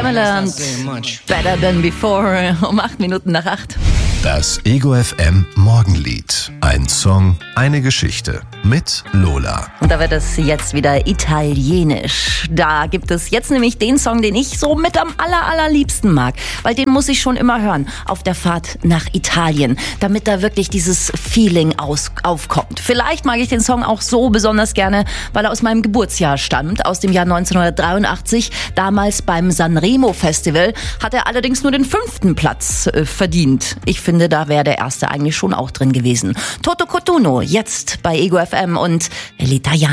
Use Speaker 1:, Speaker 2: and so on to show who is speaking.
Speaker 1: Timbaland. Better Than Before um 8 Minuten nach 8.
Speaker 2: Das Ego FM Morgenlied. Ein Song, eine Geschichte mit Lola.
Speaker 1: Und da wird es jetzt wieder italienisch. Da gibt es jetzt nämlich den Song, den ich so mit am allerliebsten mag. Weil den muss ich schon immer hören auf der Fahrt nach Italien, damit da wirklich dieses Feeling aufkommt. Vielleicht mag ich den Song auch so besonders gerne, weil er aus meinem Geburtsjahr stammt, aus dem Jahr 1983. Damals beim Sanremo Festival hat er allerdings nur den 5. Platz verdient. Ich finde, da wäre der erste eigentlich schon auch drin gewesen. Toto Cutugno, jetzt bei Ego FM und L'Italiano.